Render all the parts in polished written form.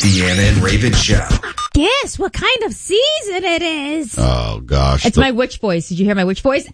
Deanna and Raven Show. Guess what kind of season it is? Oh, gosh. It's my witch voice. Did you hear my witch voice?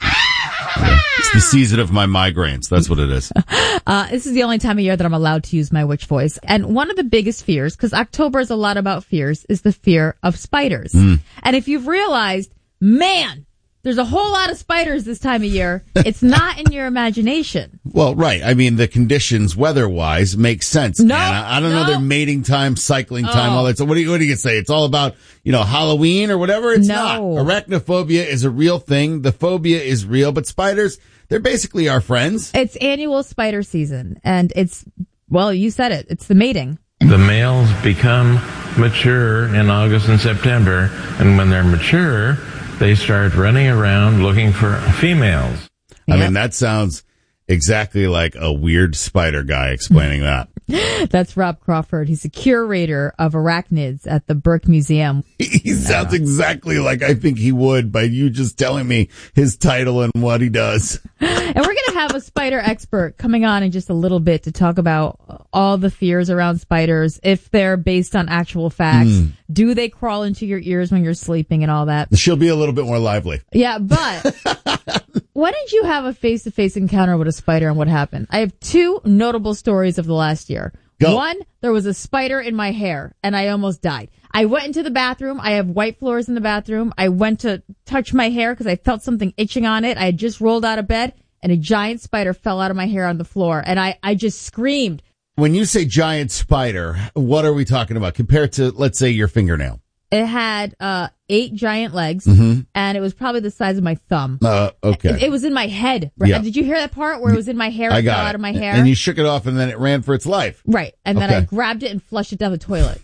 It's the season of my migraines. That's what it is. This is the only time of year that I'm allowed to use my witch voice. And one of the biggest fears, because October is a lot about fears, is the fear of spiders. And if you've realized, man, there's a whole lot of spiders this time of year, it's not in your imagination. Well, right. I mean, the conditions weather-wise make sense. No, Anna. I don't know their mating time, cycling time, all that. So what do you say? It's all about, Halloween or whatever? It's not. Arachnophobia is a real thing. The phobia is real. But spiders, they're basically our friends. It's annual spider season. And it's, well, you said it. It's the mating. The males become mature in August and September. And when they're mature, they start running around looking for females. I mean, that sounds exactly like a weird spider guy explaining that. That's Rob Crawford. He's a curator of arachnids at the Burke Museum. He sounds exactly like I think he would by you just telling me his title and what he does. And we're going to have a spider expert coming on in just a little bit to talk about all the fears around spiders, if they're based on actual facts. Do they crawl into your ears when you're sleeping and all that? She'll be a little bit more lively. Yeah, but why didn't you have a face-to-face encounter with a spider and what happened? I have two notable stories of the last year. Go. One, there was a spider in my hair and I almost died. I went into the bathroom. I have white floors in the bathroom. I went to touch my hair because I felt something itching on it. I had just rolled out of bed and a giant spider fell out of my hair on the floor and I just screamed. When you say giant spider, what are we talking about compared to, let's say, your fingernail? It had 8 giant legs, and it was probably the size of my thumb. Okay. It was in my head. Yeah. Did you hear that part where it was in my hair? It fell out of my hair. And you shook it off, and then it ran for its life. Right. And then I grabbed it and flushed it down the toilet.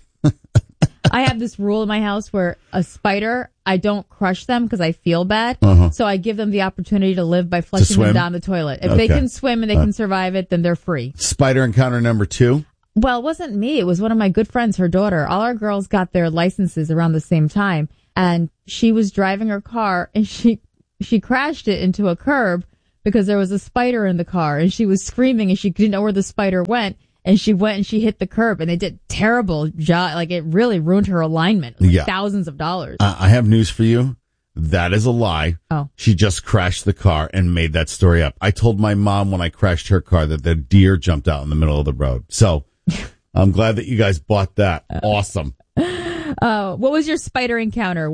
I have this rule in my house where a spider, I don't crush them because I feel bad. So I give them the opportunity to live by flushing them down the toilet. If they can swim and they can survive it, then they're free. Spider encounter number 2? Well, it wasn't me. It was one of my good friends, her daughter. All our girls got their licenses around the same time. And she was driving her car and she crashed it into a curb because there was a spider in the car. And she was screaming and she didn't know where the spider went. And she went and she hit the curb and they did terrible job. Like it really ruined her alignment. Thousands of dollars. I have news for you. That is a lie. Oh. She just crashed the car and made that story up. I told my mom when I crashed her car that the deer jumped out in the middle of the road. So I'm glad that you guys bought that. Awesome. What was your spider encounter?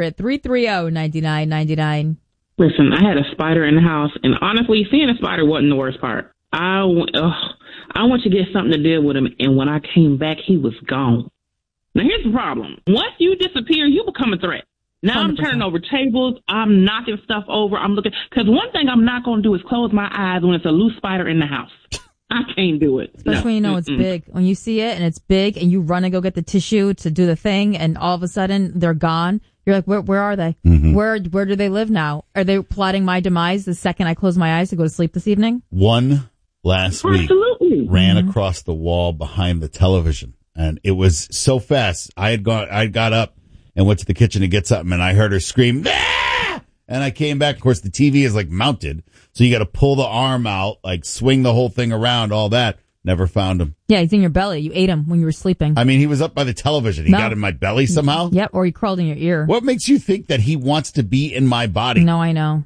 1-800-330-9999. Listen, I had a spider in the house, and honestly, seeing a spider wasn't the worst part. I went to get something to deal with him, and when I came back, he was gone. Now, here's the problem. Once you disappear, you become a threat. Now 100%. I'm turning over tables. I'm knocking stuff over. I'm looking. Because one thing I'm not going to do is close my eyes when it's a loose spider in the house. I can't do it. Especially when you know it's big. When you see it and it's big and you run and go get the tissue to do the thing and all of a sudden they're gone. You're like, where are they? Where do they live now? Are they plotting my demise the second I close my eyes to go to sleep this evening? One last week ran across the wall behind the television and it was so fast. I got up and went to the kitchen to get something and I heard her scream, ah! And I came back. Of course, the TV is like mounted. So you got to pull the arm out, like swing the whole thing around, all that. Never found him. Yeah, he's in your belly. You ate him when you were sleeping. I mean, he was up by the television. He got in my belly somehow? Yep, or he crawled in your ear. What makes you think that he wants to be in my body? No, I know.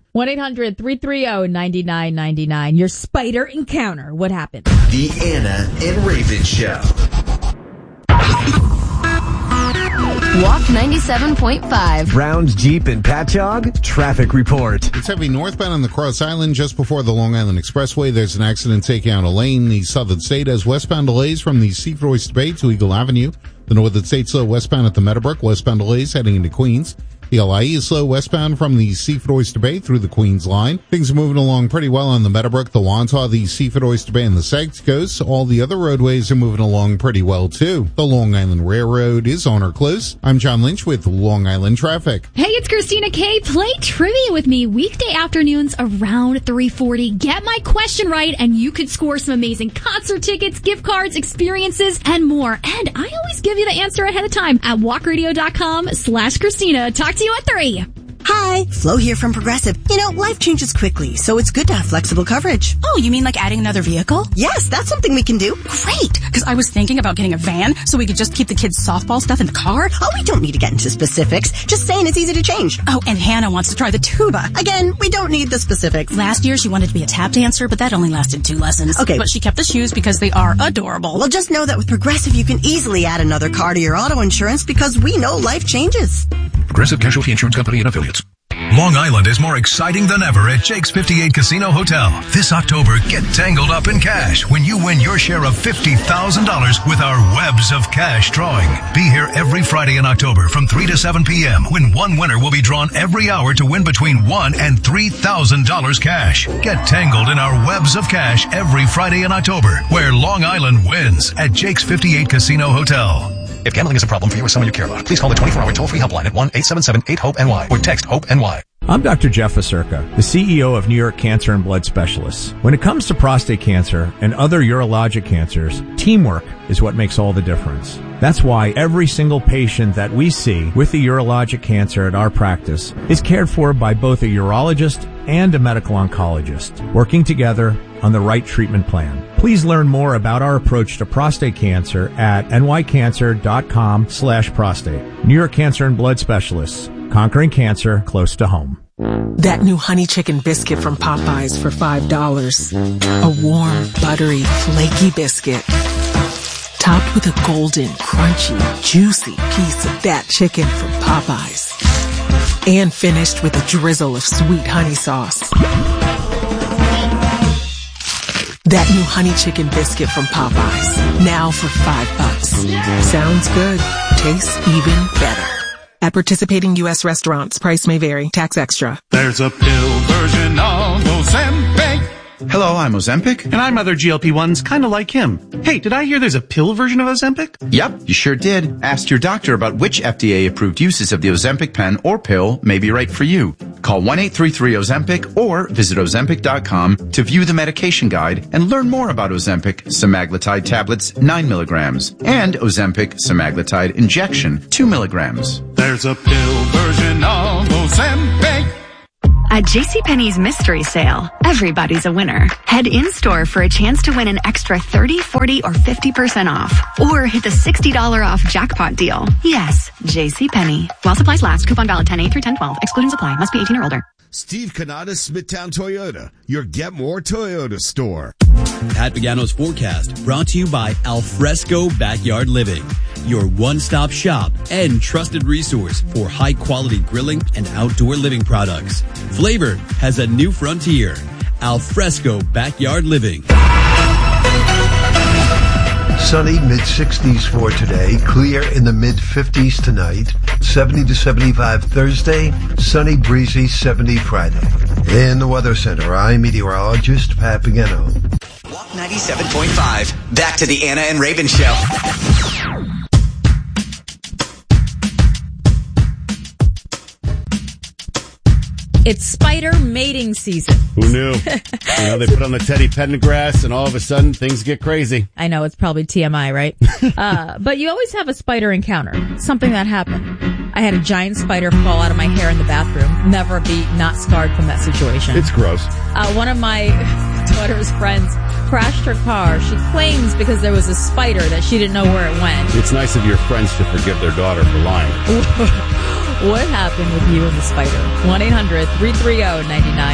1-800-330-9999. Your spider encounter. What happened? Deanna and Raven Show. Walk 97.5. Browns Jeep and Patchogue traffic report. It's heavy northbound on the Cross Island just before the Long Island Expressway. There's an accident taking out a lane. The Southern State has westbound delays from the Seaford Oyster Bay to Eagle Avenue. The Northern State slow westbound at the Meadowbrook. Westbound delays heading into Queens. The LIE is slow westbound from the Seaford Oyster Bay through the Queens line. Things are moving along pretty well on the Meadowbrook, the Wantagh, the Seaford Oyster Bay, and the Sags Coast. All the other roadways are moving along pretty well, too. The Long Island Railroad is on or close. I'm John Lynch with Long Island Traffic. Hey, it's Christina K. Play trivia with me weekday afternoons around 3:40. Get my question right, and you could score some amazing concert tickets, gift cards, experiences, and more. And I always give you the answer ahead of time at walkradio.com/Christina. Talk to you at 3. Hi, Flo here from Progressive. You know, life changes quickly, so it's good to have flexible coverage. Oh, you mean like adding another vehicle? Yes, that's something we can do. Great, because I was thinking about getting a van so we could just keep the kids' softball stuff in the car. Oh, we don't need to get into specifics. Just saying it's easy to change. Oh, and Hannah wants to try the tuba. Again, we don't need the specifics. Last year she wanted to be a tap dancer, but that only lasted 2 lessons. Okay. But she kept the shoes because they are adorable. Well, just know that with Progressive you can easily add another car to your auto insurance because we know life changes. Progressive Casualty Insurance Company and Affiliates. Long Island is more exciting than ever at Jake's 58 Casino Hotel. This October, get tangled up in cash when you win your share of $50,000 with our Webs of Cash drawing. Be here every Friday in October from 3 to 7 p.m. when one winner will be drawn every hour to win between $1,000 and $3,000 cash. Get tangled in our Webs of Cash every Friday in October, where Long Island wins at Jake's 58 Casino Hotel. If gambling is a problem for you or someone you care about, please call the 24-hour toll-free helpline at 1-877-8-HOPE-NY or text HOPE-NY. I'm Dr. Jeff Acerca, the CEO of New York Cancer and Blood Specialists. When it comes to prostate cancer and other urologic cancers, teamwork is what makes all the difference. That's why every single patient that we see with a urologic cancer at our practice is cared for by both a urologist and a medical oncologist, working together on the right treatment plan. Please learn more about our approach to prostate cancer at nycancer.com/prostate. New York Cancer and Blood Specialists, conquering cancer close to home. That new honey chicken biscuit from Popeyes for $5. A warm, buttery, flaky biscuit. Topped with a golden, crunchy, juicy piece of that chicken from Popeyes. And finished with a drizzle of sweet honey sauce. That new honey chicken biscuit from Popeyes. Now for $5. Sounds good. Tastes even better. At participating U.S. restaurants, price may vary. Tax extra. There's a pill version of Ozempic. Hello, I'm Ozempic. And I'm other GLP-1s kind of like him. Hey, did I hear there's a pill version of Ozempic? Yep, you sure did. Ask your doctor about which FDA-approved uses of the Ozempic pen or pill may be right for you. Call 1-833-OZEMPIC or visit Ozempic.com to view the medication guide and learn more about Ozempic semaglutide tablets 9 milligrams and Ozempic semaglutide injection 2 milligrams. There's a pill version of Ozempic. At JCPenney's mystery sale, everybody's a winner. Head in-store for a chance to win an extra 30, 40, or 50% off. Or hit the $60 off jackpot deal. Yes, JCPenney. While supplies last, coupon valid 10/8 through 10/12. Exclusions apply. Must be 18 or older. Steve Canada, Smithtown Toyota, your Get More Toyota store. Pat Pagano's forecast brought to you by Alfresco Backyard Living, your one-stop shop and trusted resource for high-quality grilling and outdoor living products. Flavor has a new frontier. Alfresco Backyard Living. Sunny, mid-60s for today. Clear in the mid-50s tonight. 70 to 75 Thursday. Sunny, breezy, 70 Friday. In the Weather Center, I'm meteorologist Pat Pagano. Walk 97.5. Back to the Anna and Raven Show. It's spider mating season. Who knew? They put on the Teddy Pendergrass and all of a sudden things get crazy. I know, it's probably TMI, right? But you always have a spider encounter. Something that happened. I had a giant spider fall out of my hair in the bathroom. Never be not scarred from that situation. It's gross. One of my daughter's friends crashed her car. She claims because there was a spider that she didn't know where it went. It's nice of your friends to forgive their daughter for lying. What happened with you and the spider? 1-800-330-99